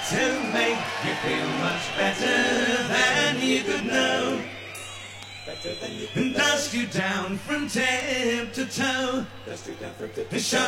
to make you feel much better than you could know. And dust you down from tip to toe. Show